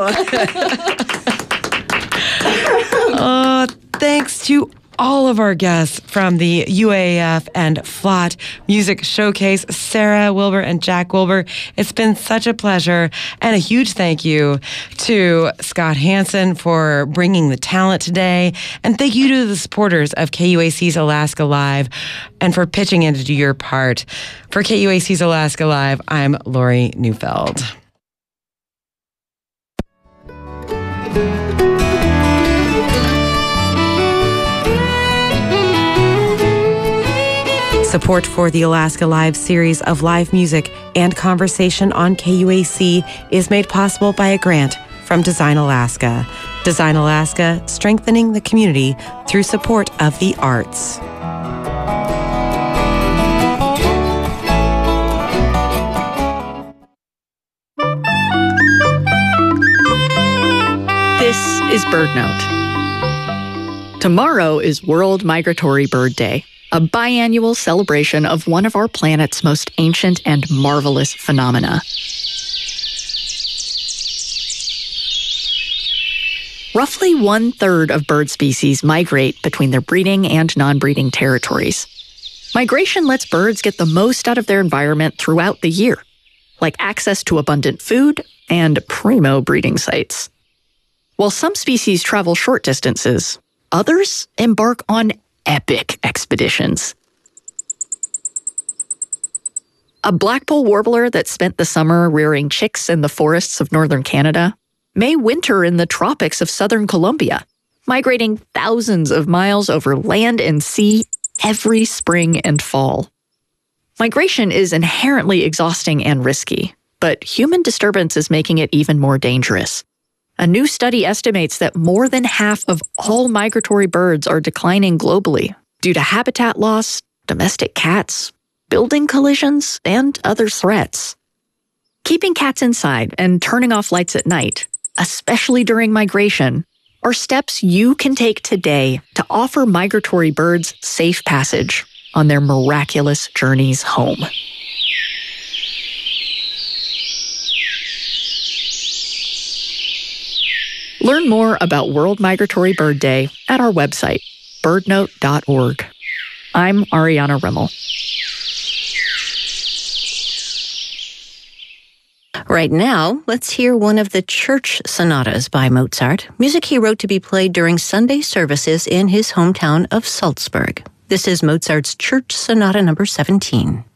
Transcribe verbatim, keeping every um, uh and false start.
Oh, thanks to all of our guests from the U A F and F L O T Music Showcase, Sarah Wilbur and Jack Wilbur. It's been such a pleasure, and a huge thank you to Scott Hansen for bringing the talent today, and thank you to the supporters of K U A C's Alaska Live and for pitching in to do your part. For K U A C's Alaska Live, I'm Lori Neufeld. Support for the Alaska Live series of live music and conversation on K U A C is made possible by a grant from Design Alaska. Design Alaska, strengthening the community through support of the arts. This is BirdNote. Tomorrow is World Migratory Bird Day, a biannual celebration of one of our planet's most ancient and marvelous phenomena. Roughly one-third of bird species migrate between their breeding and non-breeding territories. Migration lets birds get the most out of their environment throughout the year, like access to abundant food and primo breeding sites. While some species travel short distances, others embark on epic expeditions. A blackpoll warbler that spent the summer rearing chicks in the forests of northern Canada may winter in the tropics of southern Colombia, migrating thousands of miles over land and sea every spring and fall. Migration is inherently exhausting and risky, but human disturbance is making it even more dangerous. A new study estimates that more than half of all migratory birds are declining globally due to habitat loss, domestic cats, building collisions, and other threats. Keeping cats inside and turning off lights at night, especially during migration, are steps you can take today to offer migratory birds safe passage on their miraculous journeys home. Learn more about World Migratory Bird Day at our website, bird note dot org. I'm Ariana Rimmel. Right now, let's hear one of the church sonatas by Mozart, music he wrote to be played during Sunday services in his hometown of Salzburg. This is Mozart's Church Sonata number seventeen.